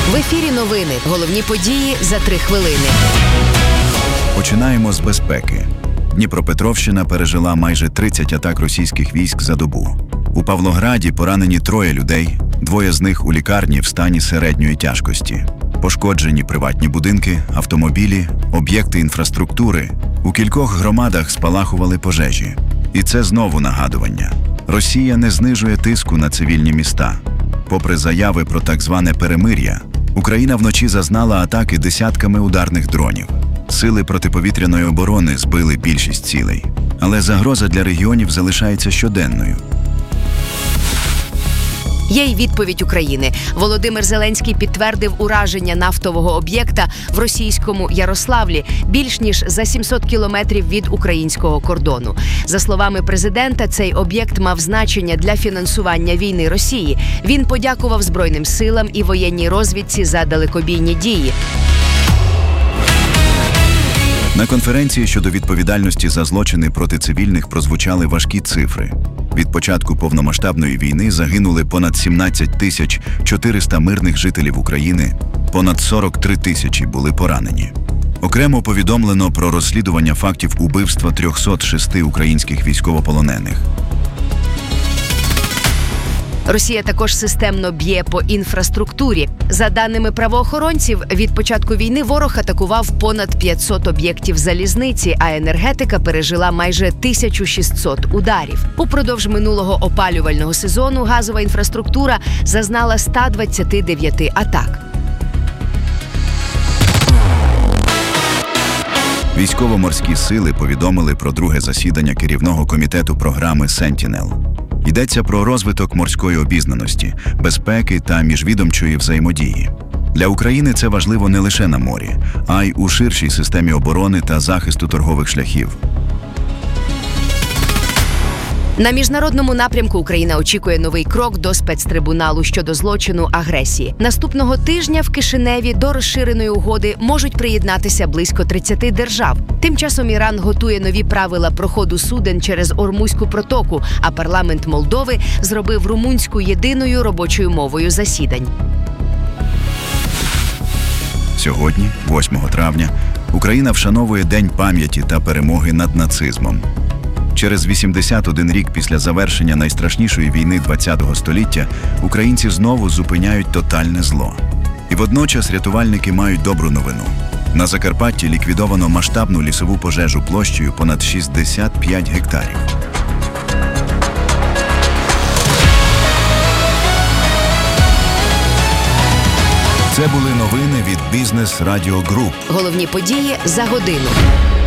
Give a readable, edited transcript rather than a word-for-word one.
В ефірі новини. Головні події за 3 хвилини. Починаємо з безпеки. Дніпропетровщина пережила майже 30 атак російських військ за добу. У Павлограді поранені 3 людей, 2 з них у лікарні в стані середньої тяжкості. Пошкоджені приватні будинки, автомобілі, об'єкти інфраструктури. У кількох громадах спалахували пожежі. І це знову нагадування. Росія не знижує тиску на цивільні міста. Попри заяви про так зване перемир'я, Україна вночі зазнала атаки десятками ударних дронів. Сили протиповітряної оборони збили більшість цілей. Але загроза для регіонів залишається щоденною. Є й відповідь України. Володимир Зеленський підтвердив ураження нафтового об'єкта в російському Ярославлі більш ніж за 700 кілометрів від українського кордону. За словами президента, цей об'єкт мав значення для фінансування війни Росії. Він подякував Збройним силам і воєнній розвідці за далекобійні дії. На конференції щодо відповідальності за злочини проти цивільних прозвучали важкі цифри. Від початку повномасштабної війни загинули понад 17 400 мирних жителів України, понад 43 тисячі були поранені. Окремо повідомлено про розслідування фактів убивства 306 українських військовополонених. Росія також системно б'є по інфраструктурі. За даними правоохоронців, від початку війни ворог атакував понад 500 об'єктів залізниці, а енергетика пережила майже 1600 ударів. Упродовж минулого опалювального сезону газова інфраструктура зазнала 129 атак. Військово-морські сили повідомили про друге засідання керівного комітету програми «Сентінел». Йдеться про розвиток морської обізнаності, безпеки та міжвідомчої взаємодії. Для України це важливо не лише на морі, а й у ширшій системі оборони та захисту торгових шляхів. На міжнародному напрямку Україна очікує новий крок до спецтрибуналу щодо злочину агресії. Наступного тижня в Кишиневі до розширеної угоди можуть приєднатися близько 30 держав. Тим часом Іран готує нові правила проходу суден через Ормузьку протоку, а парламент Молдови зробив румунську єдиною робочою мовою засідань. Сьогодні, 8 травня, Україна вшановує День пам'яті та перемоги над нацизмом. Через 81 рік після завершення найстрашнішої війни ХХ століття українці знову зупиняють тотальне зло. І водночас рятувальники мають добру новину. На Закарпатті ліквідовано масштабну лісову пожежу площею понад 65 гектарів. Це були новини від Бізнес Радіо Груп. Головні події за годину.